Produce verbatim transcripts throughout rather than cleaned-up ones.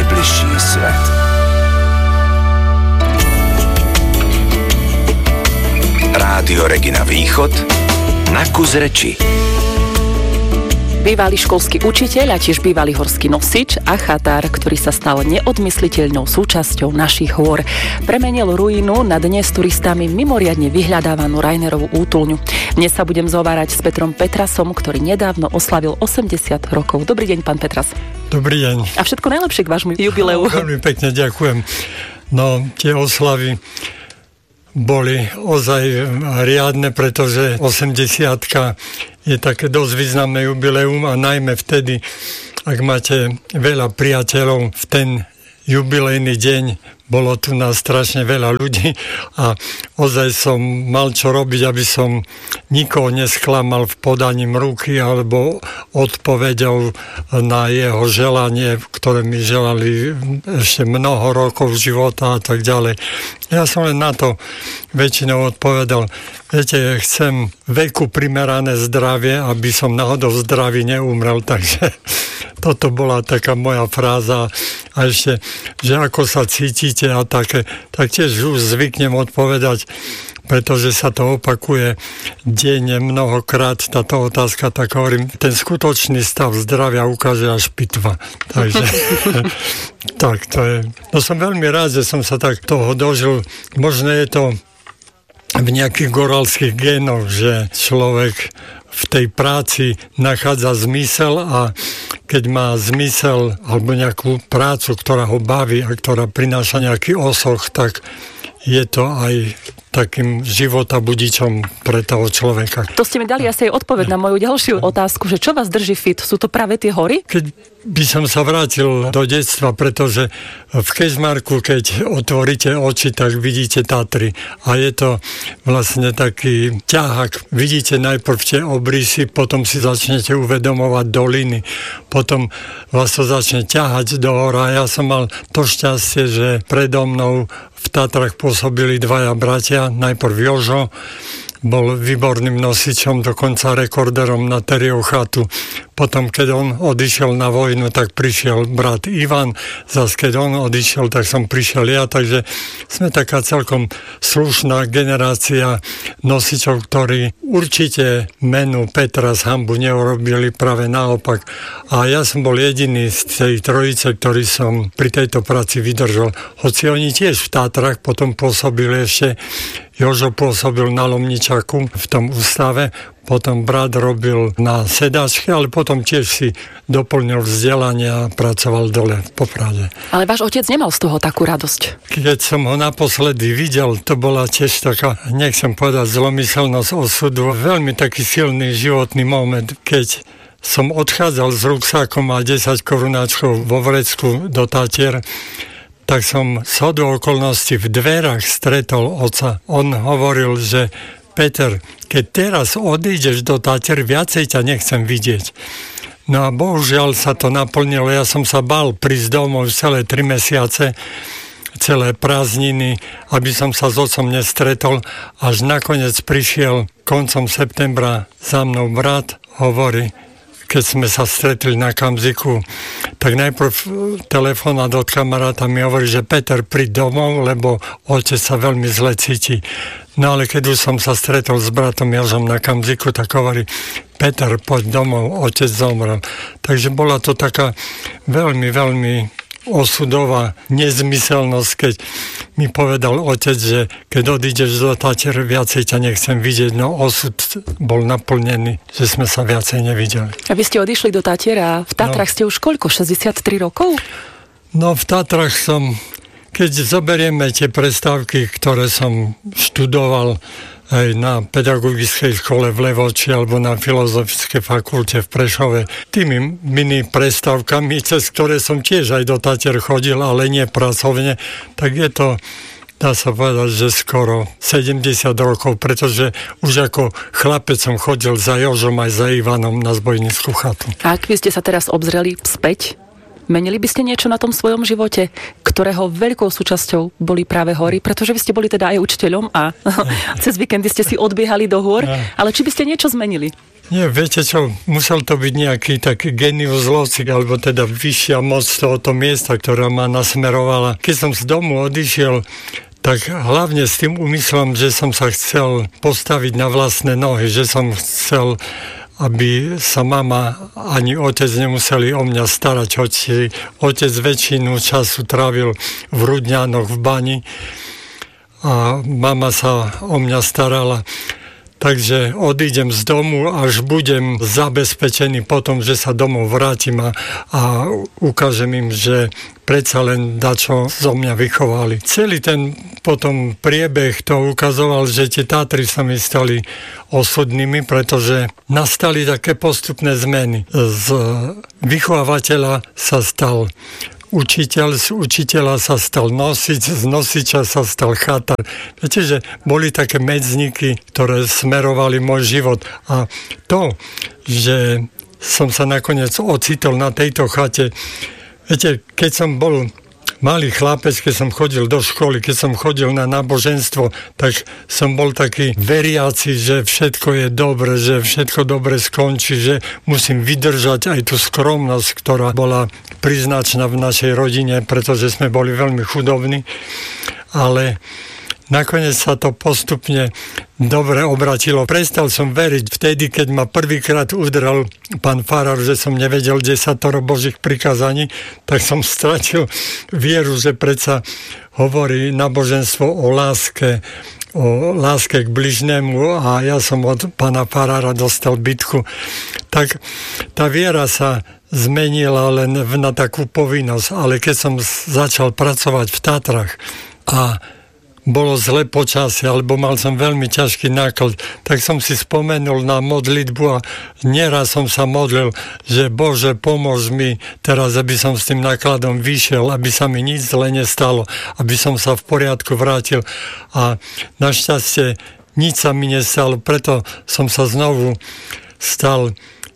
najbližší svet. Rádio Regina Východ na kus reči. Bývalý školský učiteľ a tiež bývalý horský nosič a chatár, ktorý sa stal neodmysliteľnou súčasťou našich hôr. Premenil ruínu na dnes turistami mimoriadne vyhľadávanú Rainerovú útulňu. Dnes sa budem zhovárať s Petrom Petrasom, ktorý nedávno oslavil osemdesiat rokov. Dobrý deň, pán Petras. Dobrý deň. A všetko najlepšie k vášmu jubileu. No, veľmi pekne ďakujem. No, tie oslavy boli ozaj riadne, pretože osemdesiatka je také dosť významné jubileum a najmä vtedy, ak máte veľa priateľov v ten jubilejný deň, bolo tu nás strašne veľa ľudí a ozaj som mal čo robiť, aby som nikoho nesklamal v podaním ruky alebo odpovedou na jeho želanie, ktoré mi želali ešte mnoho rokov života a tak ďalej. Ja som len na to väčšinou odpovedal, viete, chcem veku primerané zdravie, aby som náhodou zdraví neumrel, takže toto bola taká moja fráza. A ešte, že ako sa cítite a také, tak tiež už zvyknem odpovedať, pretože sa to opakuje denne mnohokrát, táto otázka, tak hovorím, ten skutočný stav zdravia ukáže až pitva. Takže, tak to je. No som veľmi rád, že som sa tak toho dožil. Možno je to v nejakých goralských génoch, že človek v tej práci nachádza zmysel a keď má zmysel alebo nejakú prácu, ktorá ho baví a ktorá prináša nejaký osoch, tak je to aj takým životabudičom pre toho človeka. To ste mi dali asi aj odpoveď na moju ďalšiu otázku, že čo vás drží fit? Sú to práve tie hory? Keď by som sa vrátil do detstva, pretože v Kežmarku, keď otvoríte oči, tak vidíte Tatry. A je to vlastne taký ťahák. Vidíte najprv tie obrysy, potom si začnete uvedomovať doliny. Potom vás to začne ťahať do hora. Ja som mal to šťastie, že predo mnou v Tatrach pôsobili dvaja bratia. Najprv Jožo, bol výborným nosičom, dokonca rekorderom na Teriov chatu. Potom, keď on odišiel na vojnu, tak prišiel brat Ivan. Zas, keď on odišiel, tak som prišiel ja. Takže sme taká celkom slušná generácia nosičov, ktorí určite menu Petra z hanbu neurobili, práve naopak. A ja som bol jediný z tej trojice, ktorý som pri tejto práci vydržal. Hoci oni tiež v Tátrach potom pôsobili ešte. Jožo pôsobil na Lomničaku v tom ústave, potom brat robil na sedačke, ale potom tiež si doplnil vzdelanie a pracoval dole v Poprade. Ale váš otec nemal z toho takú radosť? Keď som ho naposledy videl, to bola tiež taká, nechcem povedať, zlomyselnosť osudu, veľmi taký silný životný moment, keď som odchádzal s ruksákom a desať korunáčkov vo vrecku do Tatier, tak som shodou okolností v dverách stretol otca. On hovoril, že Peter, keď teraz odídeš do Tatier, viacej ťa nechcem vidieť. No a bohužiaľ sa to naplnilo. Ja som sa bál prísť domov celé tri mesiace, celé prázdniny, aby som sa s otcom nestretol. Až nakoniec prišiel koncom septembra za mnou brat, hovorí, keď sme sa stretli na Kamziku, tak najprv telefonát od kamaráta mi hovorí, že Peter, príď domov, lebo otec sa veľmi zle cíti. No ale keď už som sa stretol s bratom Jožom na Kamziku, tak hovorí, Peter, poď domov, otec zomrel. Takže bola to taká veľmi, veľmi osudová nezmyselnosť, keď mi povedal otec, že keď odídeš do Tatier, viacej ťa nechcem vidieť, no osud bol naplnený, že sme sa viacej nevideli. A vy ste odišli do Tatier a v Tatrach no. ste už koľko? šesťdesiattri rokov? No v Tatrach som, keď zoberieme tie prestávky, ktoré som študoval aj na pedagogickej škole v Levoči alebo na filozofickej fakulte v Prešove. Tými mini prestávkami, cez ktoré som tiež aj do Tatier chodil, ale nie pracovne, tak je to, dá sa povedať, že skoro sedemdesiat rokov, pretože už ako chlapec som chodil za Jožom aj za Ivanom na zbojnícku chatu. A ak by ste sa teraz obzreli späť, menili by ste niečo na tom svojom živote, ktorého veľkou súčasťou boli práve hory, pretože vy ste boli teda aj učiteľom a cez víkendy ste si odbiehali do hôr, ale či by ste niečo zmenili? Nie, viete čo, musel to byť nejaký taký genius loci, alebo teda vyššia moc tohoto miesta, ktorá ma nasmerovala. Keď som z domu odišiel, tak hlavne s tým úmyslom, že som sa chcel postaviť na vlastné nohy, že som chcel, aby sa mama ani otec nemuseli o mňa starať, hoci otec väčšinu času trávil v Rudňanoch v bani a mama sa o mňa starala. Takže odídem z domu, až budem zabezpečený potom, že sa domov vrátim a, a ukážem im, že predsa len dačo zo mňa vychovali. Celý ten potom priebeh to ukazoval, že tie Tatry sa mi stali osudnými, pretože nastali také postupné zmeny. Z vychovateľa sa stal učiteľ, z učiteľa sa stal nosič, z nosiča sa stal chatár. Viete, že boli také medzníky, ktoré smerovali môj život. A to, že som sa nakoniec ocitol na tejto chate, viete, keď som bol malý chlapec, keď som chodil do školy, keď som chodil na náboženstvo, tak som bol taký veriaci, že všetko je dobre, že všetko dobre skončí, že musím vydržať aj tú skromnosť, ktorá bola príznačná v našej rodine, pretože sme boli veľmi chudobní. Ale nakoniec sa to postupne dobre obratilo. Prestal som veriť vtedy, keď ma prvýkrát udrel pán farár, že som nevedel desatoro Božích prikázaní, tak som stratil vieru, že predsa hovorí náboženstvo o láske, o láske k bližnému a ja som od pána farára dostal bitku. Tak tá viera sa zmenila len na takú povinnosť, ale keď som začal pracovať v Tatrach a bolo zlé počasie, alebo mal som veľmi ťažký náklad, tak som si spomenul na modlitbu a nieraz som sa modlil, že Bože, pomôž mi teraz, aby som s tým nákladom vyšiel, aby sa mi nič zle nestalo, aby som sa v poriadku vrátil. A našťastie nič sa mi nestalo, preto som sa znovu stal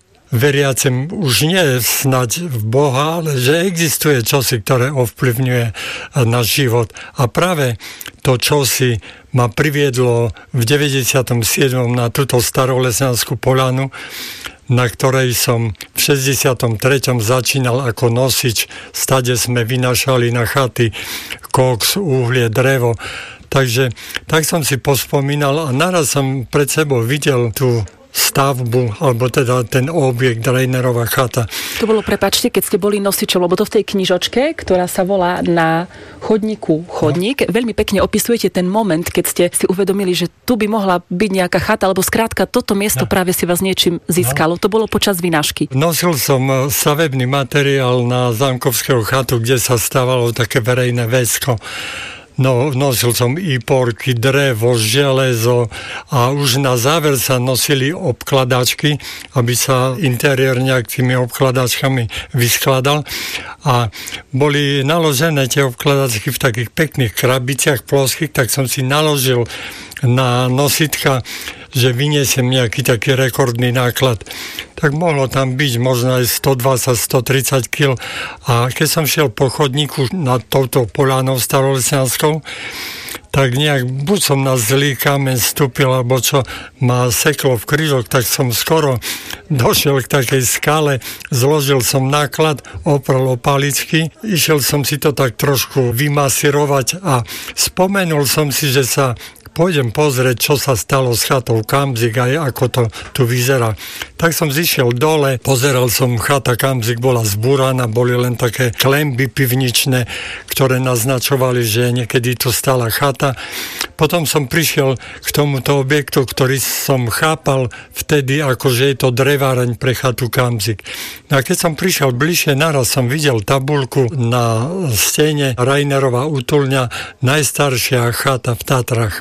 veriacim už nie snať v Boha, ale že existuje čosi, ktoré ovplyvňuje náš život. A práve to čosi ma priviedlo v deväťdesiatom siedmom na túto starolesňanskú poľanu, na ktorej som v šesťdesiatom treťom začínal ako nosič. Stade sme vynašali na chaty koks, uhlie, drevo. Takže tak som si pospomínal a naraz som pred sebou videl tú stavbu, alebo teda ten objekt Reinerová chata. To bolo, prepáčte, keď ste boli nosičom, lebo to v tej knižočke, ktorá sa volá Na chodníku chodník, no. Veľmi pekne opisujete ten moment, keď ste si uvedomili, že tu by mohla byť nejaká chata, alebo skrátka toto miesto no. práve si vás niečím získalo. No. To bolo počas vynášky. Nosil som stavebný materiál na Zámkovského chatu, kde sa stávalo také verejné väcko. No, nosil som i porky, drevo, železo a už na záver sa nosili obkladačky, aby sa interiér nejak tými obkladačkami vyskladal. A boli naložené tie obkladačky v takých pekných krabiciach ploských, tak som si naložil na nositka, že vyniesem nejaký taký rekordný náklad. Tak mohlo tam byť možno aj stodvadsať až stotridsať kilogramov. A keď som šiel po chodníku nad touto poľanou starolesňanskou, tak nejak buď som na zlý kameň vstúpil, alebo čo ma seklo v krížok, tak som skoro došiel k takej skale, zložil som náklad, oprel o paličky, išiel som si to tak trošku vymasírovať a spomenul som si, že sa pôjdem pozrieť, čo sa stalo s chatou Kamzik a ako to tu vyzerá. Tak som zišiel dole, pozeral som, chata Kamzik bola zbúraná, boli len také klemby pivničné, ktoré naznačovali, že niekedy tu stala chata. Potom som prišiel k tomuto objektu, ktorý som chápal vtedy, ako že je to dreváreň pre chatu Kamzik. A keď som prišiel bližšie, naraz som videl tabuľku na stene Reinerová útulňa, najstaršia chata v Tatrach.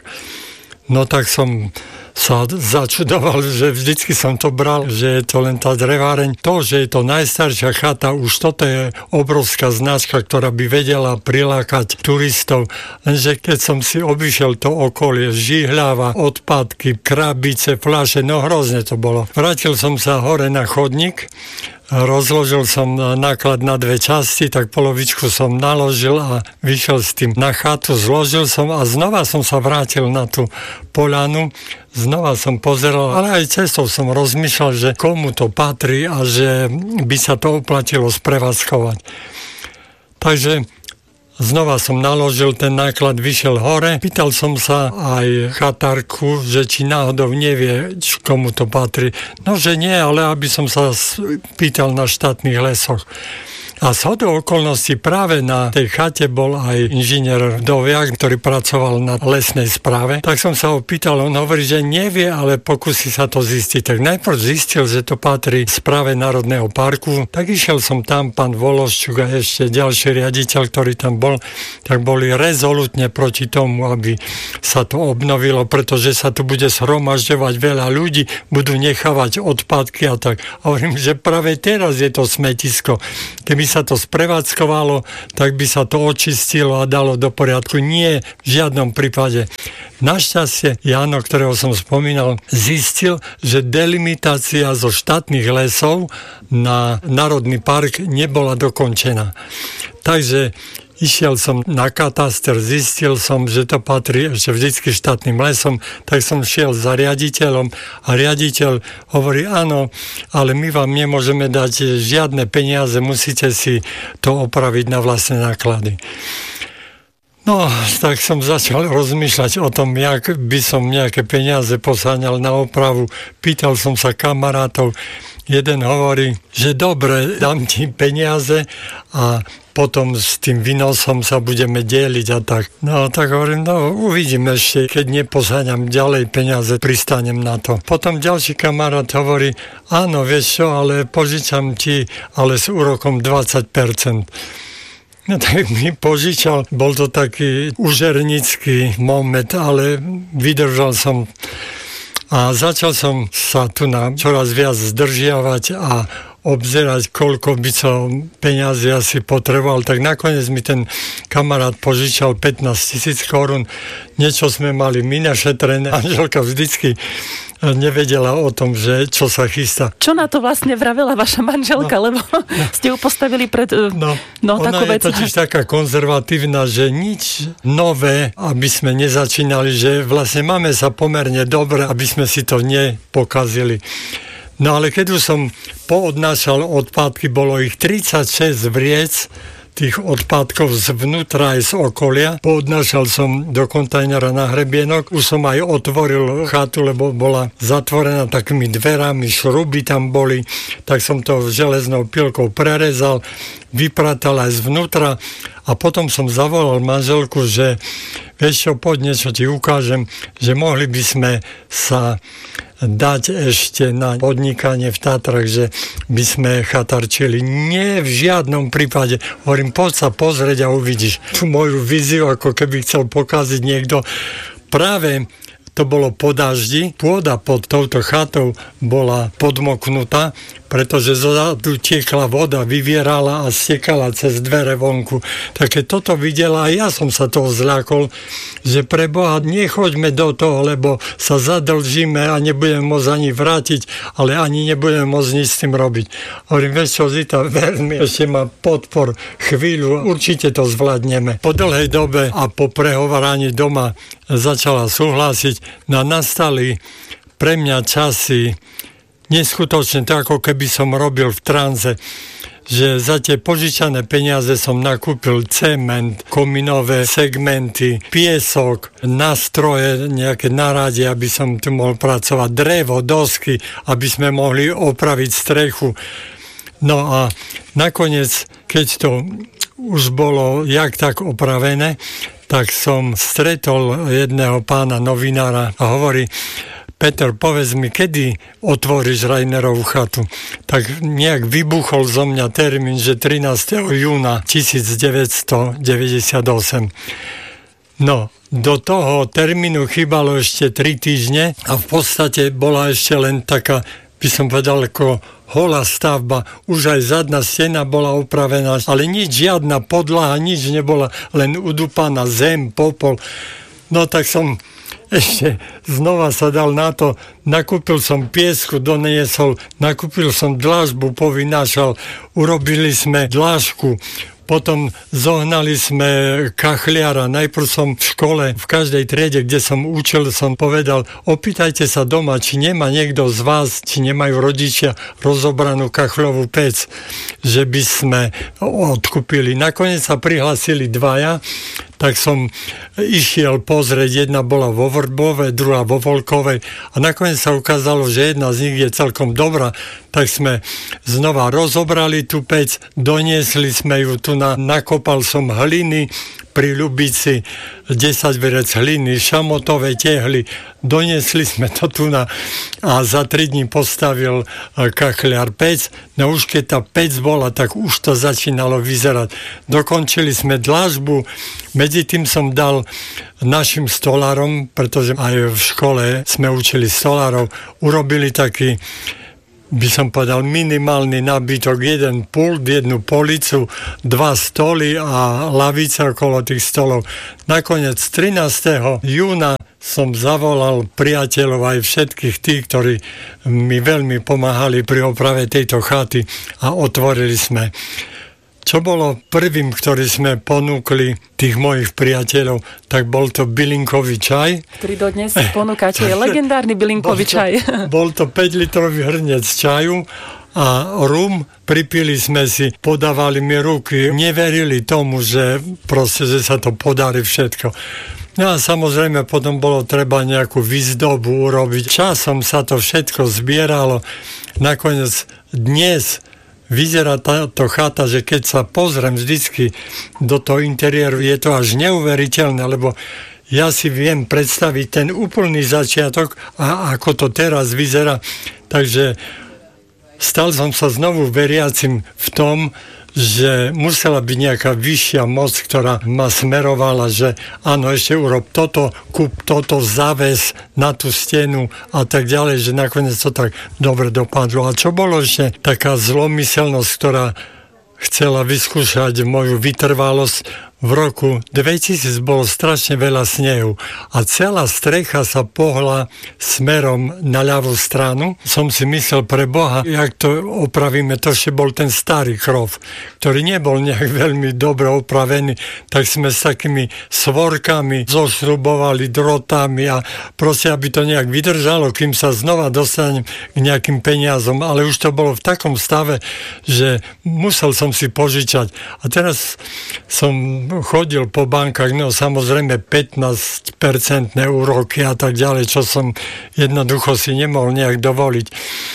No tak som sa začudoval, že vždycky som to bral, že je to len tá dreváreň. To, že je to najstaršia chata, už toto je obrovská značka, ktorá by vedela prilákať turistov. Lenže keď som si obišiel to okolie, žihľava, odpadky, krabice, fľaše, no hrozne to bolo. Vrátil som sa hore na chodník, rozložil som náklad na dve časti, tak polovičku som naložil a vyšiel s tým na chatu, zložil som a znova som sa vrátil na tú poľanu, znova som pozeral, ale aj cestou som rozmýšľal, že komu to patrí a že by sa to oplatilo sprevádzkovať. Takže znova som naložil, ten náklad vyšiel hore. Pýtal som sa aj chatárku, že či náhodou nevie, komu to patrí. No, že nie, ale aby som sa pýtal na štátnych lesoch. A z hodou okolností práve na tej chate bol aj inžinier Doviak, ktorý pracoval na lesnej správe. Tak som sa ho pýtal, on hovorí, že nevie, ale pokusí sa to zistiť. Tak najprv zistil, že to patrí správe Národného parku. Tak išiel som tam, pán Vološčuk a ešte ďalší riaditeľ, ktorý tam bol, tak boli rezolutne proti tomu, aby sa to obnovilo, pretože sa tu bude zhromažďovať veľa ľudí, budú nechávať odpadky a tak. A hovorím, že práve teraz je to smetisko. Keby sa to sprevádzkovalo, tak by sa to očistilo a dalo do poriadku. Nie, v žiadnom prípade. Našťastie Jano, ktorého som spomínal, zistil, že delimitácia zo štátnych lesov na Národný park nebola dokončená. Takže išiel som na kataster, zistil som, že to patrí ešte vždycky štátnym lesom, tak som šiel za riaditeľom a riaditeľ hovorí, áno, ale my vám nemôžeme dať žiadne peniaze, musíte si to opraviť na vlastné náklady. No, tak som začal rozmýšľať o tom, jak by som nejaké peniaze posáňal na opravu. Pýtal som sa kamarátov, jeden hovorí, že dobre, dám ti peniaze a potom s tým výnosom sa budeme deliť a tak. No tak hovorím, no uvidím ešte, keď neposáňam ďalej peniaze, pristanem na to. Potom ďalší kamarát hovorí, áno, vieš čo, ale požičam ti, ale s úrokom dvadsať percent. No tak mi požičal, bol to taký užernický moment, ale vydržal som a začal som sa tu na čoraz viac zdržiavať a obzerať, koľko by som peniazy asi potreboval. Tak nakoniec mi ten kamarát požičal pätnásť tisíc korún. Niečo sme mali my našetrené. Anželka vždycky nevedela o tom, že čo sa chystá. Čo na to vlastne vravela vaša manželka, no, lebo no, ste ju postavili pred no, no, takú vec. Ona je totiž taká konzervatívna, že nič nové, aby sme nezačínali, že vlastne máme sa pomerne dobre, aby sme si to nepokazili. No ale keď už som poodnášal odpadky, bolo ich tridsaťšesť vriec tých odpadkov zvnútra aj z okolia. Poodnášal som do kontajnera na hrebienok. Už som aj otvoril chatu, lebo bola zatvorená takými dverami, šruby tam boli. Tak som to železnou pilkou prerezal, vypratal aj zvnútra a potom som zavolal manželku, že vieš čo, poď, niečo ti ukážem, že mohli by sme sa dať ešte na podnikanie v Tatrach, že by sme chatarčili. Nie, v žiadnom prípade. Hovorím, poď sa pozrieť a uvidíš tú moju víziu, ako keby chcel pokaziť niekto. Práve to bolo po daždi. Pôda pod touto chatou bola podmoknutá, pretože zozadu tiekla voda, vyvierala a stekala cez dvere vonku. Tak keď toto videla, aj ja som sa toho zľakol, že pre Boha nechoďme do toho, lebo sa zadlžíme a nebudeme môcť ani vrátiť, ale ani nebudeme môcť nič s tým robiť. Hovorím, vieš čo, Zita, veľmi ešte má podpor chvíľu, určite to zvládneme. Po dlhej dobe a po prehováraní doma začala súhlasiť, no nastali pre mňa časy neskutočne, tak ako keby som robil v tranze, že za tie požičané peniaze som nakúpil cement, kominové segmenty, piesok, nástroje, nejaké naradie, aby som tu mohol pracovať, drevo, dosky, aby sme mohli opraviť strechu. No a nakoniec, keď to už bolo jak tak opravené, tak som stretol jedného pána novinára a hovorí, Peter, povedz mi, kedy otvoríš Rainerovú chatu? Tak nejak vybuchol zo mňa termín, že trinásteho júna devätnásťstodeväťdesiatosem. No, do toho termínu chýbalo ešte tri týždne a v podstate bola ešte len taká, by som povedal, ako holá stavba. Už aj zadná stena bola upravená, ale nič, žiadna podlaha, nič nebola, len udúpaná zem, popol. No tak som ešte znova sa dal na to, nakúpil som piesku, doniesol, nakúpil som dlažbu, povynášal, urobili sme dlažku, Potom zohnali sme kachliara. Najprv som v škole, v každej triede, kde som učil, som povedal, opýtajte sa doma, či nemá niekto z vás, či nemajú rodičia rozobranú kachľovú pec, že by sme odkúpili. Nakoniec sa prihlásili dvaja, tak som išiel pozrieť, jedna bola vo Vrbove, druhá vo Volkovej a nakoniec sa ukázalo, že jedna z nich je celkom dobrá, tak sme znova rozobrali tú pec, doniesli sme ju tu, na, nakopal som hliny, pri Ľubici desať verec hliny, šamotové tehly, doniesli sme to tu na, a za tri dní postavil kachliar pec. No už keď tá pec bola, tak už to začínalo vyzerať. Dokončili sme dlažbu, medzi tým som dal našim stolárom, pretože aj v škole sme učili stolárov, urobili taký, by som povedal, minimálny nábytok, jeden pult, jednu policu, dva stoly a lavice okolo tých stolov. Nakoniec trinásteho júna som zavolal priateľov aj všetkých tých, ktorí mi veľmi pomáhali pri oprave tejto chaty a otvorili sme. Čo bolo prvým, ktorý sme ponúkli tých mojich priateľov, tak bol to bylinkový čaj. Ktorý dodnes ponúkate, je legendárny bylinkový čaj. Bol to päťlitrový hrniec čaju a rum. Pripili sme si, podávali mi ruky, neverili tomu, že proste, že sa to podarí všetko. No a samozrejme potom bolo treba nejakú výzdobu urobiť. Časom sa to všetko zbieralo. Nakoniec dnes vyzerá táto chata, že keď sa pozriem vždycky do toho interiéru, je to až neuveriteľné, lebo ja si viem predstaviť ten úplný začiatok a ako to teraz vyzerá. Takže stal som sa znovu veriacim v tom, že musela byť nejaká vyššia moc, ktorá ma smerovala, že áno, ešte urob toto, kúp toto, záves na tú stenu a tak ďalej, že nakoniec to tak dobre dopadlo. A čo bolo ešte taká zlomyselnosť, ktorá chcela vyskúšať moju vytrvalosť. V roku dvetisíc bolo strašne veľa snehu a celá strecha sa pohla smerom na ľavú stranu. Som si myslel, pre Boha, jak to opravíme, to ešte bol ten starý krov, ktorý nebol nejak veľmi dobre opravený, tak sme s takými svorkami zošrubovali drotami a proste, aby to nejak vydržalo, kým sa znova dostanem k nejakým peniazom, ale už to bolo v takom stave, že musel som si požičať. A teraz som chodil po bankách, no samozrejme pätnásť percent úroky a tak ďalej, čo som jednoducho si nemohol nejak dovoliť.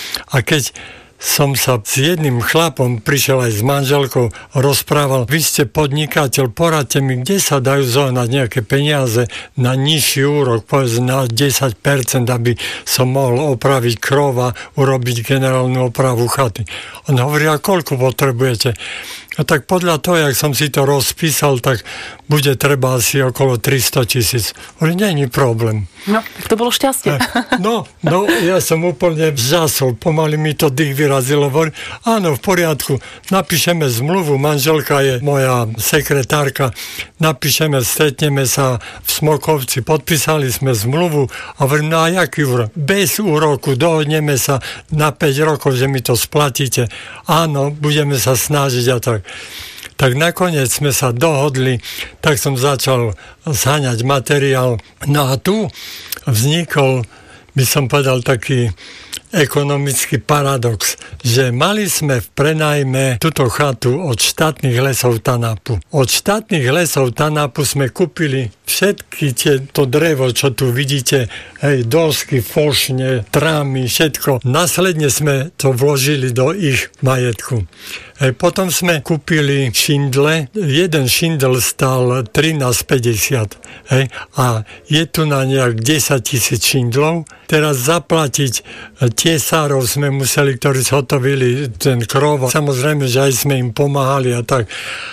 A keď som sa s jedným chlapom, prišiel aj s manželkou, rozprával, vy ste podnikateľ, poradte mi, kde sa dajú zohnať nejaké peniaze na nižší úrok, povedz na desať percent, aby som mohol opraviť krov a urobiť generálnu opravu chaty. On hovorí, a koľko potrebujete? A tak podľa toho, jak som si to rozpísal, tak bude treba asi okolo tristo tisíc. Hovorí, nie je problém. No, tak to bolo šťastie. No, no, ja som úplne vžasol, pomaly mi to dých vyrazilo. Hovorí, áno, v poriadku, napíšeme zmluvu, manželka je moja sekretárka, napíšeme, stretneme sa v Smokovci, podpísali sme zmluvu a hovorím, no a jaký úrok? Bez úroku, dohodneme sa na päť rokov, že mi to splatíte. Áno, budeme sa snažiť a tak. Tak nakoniec sme sa dohodli, tak som začal zháňať materiál. No a tu vznikol, by som povedal, taký ekonomický paradox, že mali sme v prenajme túto chatu od štátnych lesov Tanapu. Od štátnych lesov Tanapu sme kúpili všetky tieto drevo, čo tu vidíte, hej, dosky, fošne, trámy, všetko. Následne sme to vložili do ich majetku. Hej, potom sme kúpili šindle. Jeden šindel stal trinásť päťdesiat. Hej, a je tu na nejak desať tisíc šindlov. Teraz zaplatiť tesárov sme museli, ktorí zhotovili ten krov. Samozrejme, že aj sme im pomáhali a tak.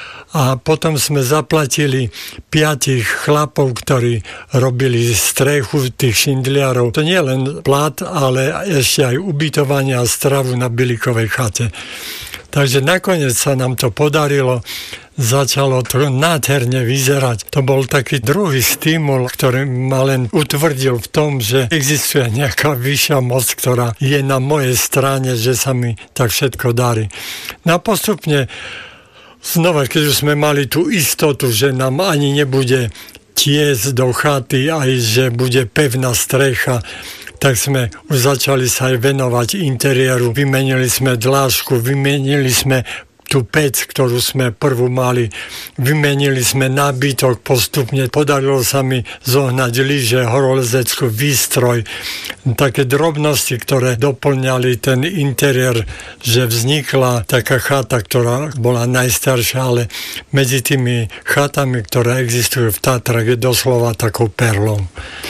A potom sme zaplatili piatich chlapov, ktorí robili strechu tých šindliarov. To nie len plat, ale ešte aj ubytovanie a stravu na bylikovej chate. Takže nakoniec sa nám to podarilo, začalo to nádherne vyzerať. To bol taký druhý stimul, ktorý ma len utvrdil v tom, že existuje nejaká vyššia moc, ktorá je na mojej strane, že sa mi tak všetko darí. No a postupne znova, keď už sme mali tú istotu, že nám ani nebude tiesť do chaty, aj že bude pevná strecha, tak sme už začali sa aj venovať interiéru. Vymenili sme dlážku, vymenili sme tú pec, ktorú sme prvú mali. Vymenili sme nábytok postupne. Podarilo sa mi zohnať lyže, horolezeckú výstroj. Také drobnosti, ktoré doplňali ten interiér, že vznikla taká chata, ktorá bola najstaršia, ale medzi tými chatami, ktoré existujú v Tatrach, je doslova takou perlou.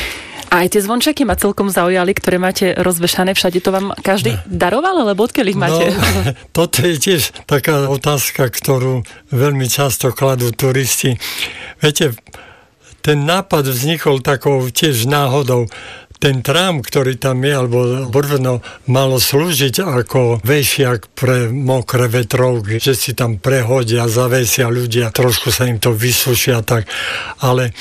A aj tie zvončeky ma celkom zaujali, ktoré máte rozvešané všade. To vám každý daroval, alebo odkiaľ ich máte? No, toto je tiež taká otázka, ktorú veľmi často kladú turisti. Viete, ten nápad vznikol takou tiež náhodou. Ten trám, ktorý tam je, alebo brvno, malo slúžiť ako vešiak pre mokré vetrovky, že si tam prehodia, zavesia ľudia, trošku sa im to vysušia tak. Ale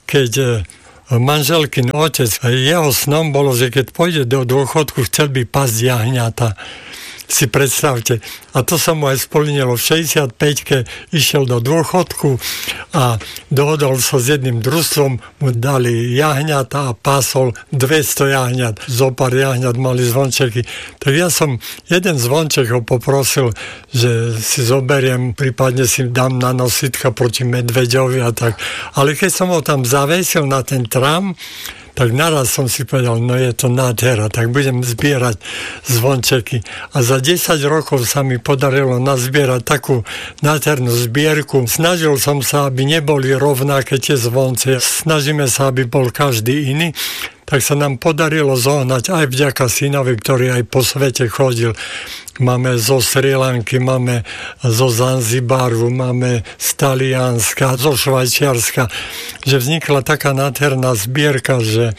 keď manželkin otec, jeho snom bolo, že keď pôjde do dôchodku, chcel by pasť jahňata. Si predstavte. A to sa mu aj splnilo. V šesťdesiatpäťke išiel do dôchodku a dohodol sa s jedným družstvom, mu dali jahňata a pásol dvesto jahňat. Zopár jahňat mali zvončeky. Tak ja som jeden zvonček ho poprosil, že si zoberiem, prípadne si dám na nositka proti medveďovi a tak. Ale keď som ho tam zavesil na ten trám, tak naraz som si povedal, no je to nádhera, tak budem zbierať zvončeky. A za desať rokov sa mi podarilo nazbierať takú nádhernú zbierku. Snažil som sa, aby neboli rovnaké tie zvonce. Snažíme sa, aby bol každý iný. Tak sa nám podarilo zohnať aj vďaka synovi, ktorý aj po svete chodil. Máme zo Sri Lanky, máme zo Zanzibaru, máme z Talianska, zo Švajčiarska, že vznikla taká nádherná zbierka, že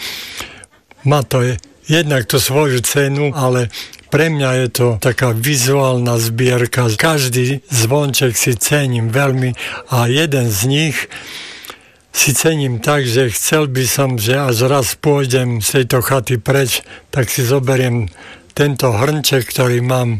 má to je, jednak tú svoju cenu, ale pre mňa je to taká vizuálna zbierka. Každý zvonček si cením veľmi a jeden z nich si cením tak, že chcel by som, že až raz pôjdem z tejto chaty preč, tak si zoberiem tento hrnček, ktorý mám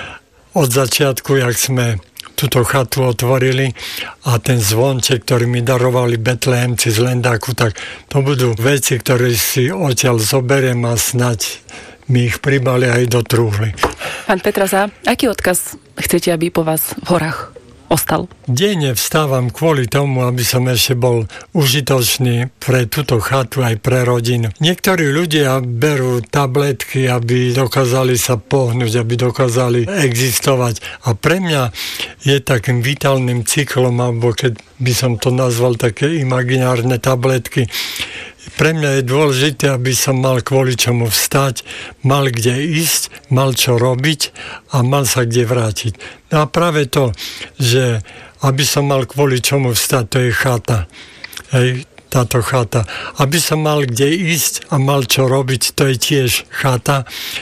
od začiatku, jak sme túto chatu otvorili, a ten zvonček, ktorý mi darovali Betlehemci z Lendáku, tak to budú veci, ktoré si odtiaľ zoberiem a snať mi ich pribali aj do trúhly. Pán Petraza, aký odkaz chcete, aby po vás v horách ostal? Denne vstávam kvôli tomu, aby som ešte bol užitočný pre túto chatu aj pre rodinu. Niektorí ľudia berú tabletky, aby dokázali sa pohnúť, aby dokázali existovať. A pre mňa je takým vitálnym cyklom, alebo keď by som to nazval také imaginárne tabletky, pre mňa je dôležité, aby som mal kvôli čomu vstať, mal kde ísť, mal čo robiť a mal sa kde vrátiť. No a práve to, že aby som mal kvôli čomu vstať, to je chata. Hej, táto chata. Aby som mal kde ísť a mal čo robiť, to je tiež chata.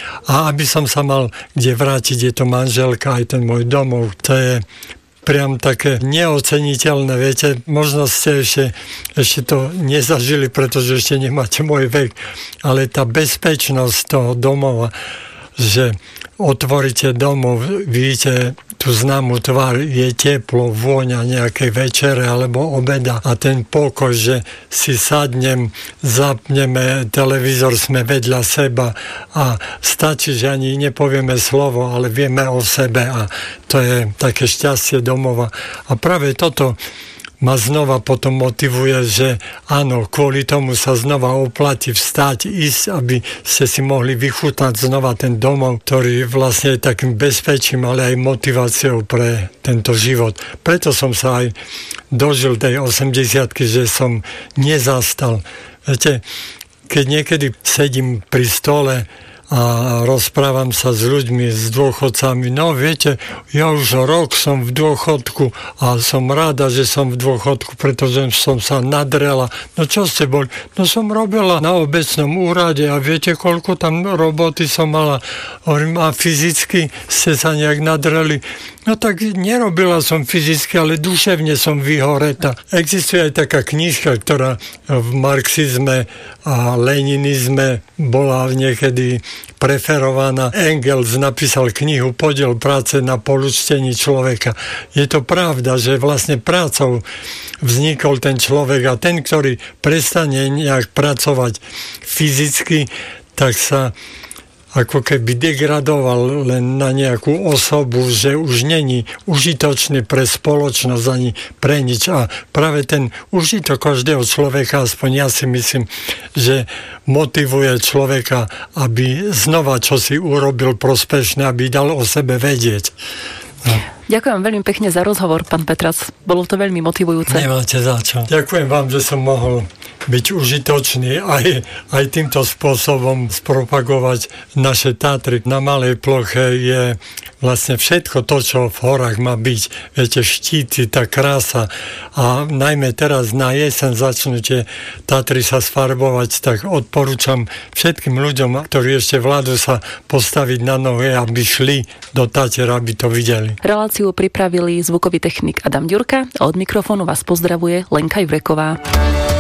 A aby som sa mal kde vrátiť, je to manželka, aj ten môj domov. To je priam také neoceniteľné, viete, možno ste ešte, ešte to nezažili, pretože ešte nemáte môj vek, ale tá bezpečnosť toho domova, že otvoríte domov, vidíte tú známu tvár, je teplo, vôňa nejakej večere alebo obeda a ten pokoj, že si sadnem, zapneme televízor, sme vedľa seba a stačí, že ani nepovieme slovo, ale vieme o sebe a to je také šťastie domova. A práve toto ma znova potom motivuje, že áno, kvôli tomu sa znova oplatí vstať, ísť, aby ste si mohli vychutnať znova ten domov, ktorý vlastne je takým bezpečím, ale aj motiváciou pre tento život. Preto som sa aj dožil tej osemdesiatky, že som nezastal. Viete, keď niekedy sedím pri stole a rozprávam sa s ľuďmi, s dôchodcami. No viete, ja už rok som v dôchodku a som ráda, že som v dôchodku, pretože som sa nadrela. No čo ste boli? No som robila na obecnom úrade a viete, koľko tam roboty som mala. Hovorím, a fyzicky ste sa nejak nadreli? No tak nerobila som fyzicky, ale duševne som vyhoretá. Existuje aj taká knižka, ktorá v marxizme a leninizme bola niekedy preferovaná. Engels napísal knihu Podiel práce na polúčtení človeka. Je to pravda, že vlastne prácou vznikol ten človek a ten, ktorý prestane nejak pracovať fyzicky, tak sa ako keby degradoval len na nejakú osobu, že už není užitočný pre spoločnosť ani pre nič. A práve ten užitok každého človeka, aspoň ja si myslím, že motivuje človeka, aby znova čosi urobil prospešné, aby dal o sebe vedieť. No. Ďakujem veľmi pekne za rozhovor, pán Petrac. Bolo to veľmi motivujúce. Nemáte za čo. Ďakujem vám, že som mohol byť užitočný aj, aj týmto spôsobom spropagovať naše Tatry. Na malej ploche je vlastne všetko to, čo v horách má byť. Viete, štíty, tá krása. A najmä teraz na jeseň začnú tie Tatry sa sfarbovať, tak odporúčam všetkým ľuďom, ktorí ešte vládu sa postaviť na nohy, aby šli do Tatier, aby to videli. Reláciu pripravili zvukový technik Adam Ďurka a od mikrofónu vás pozdravuje Lenka Jureková.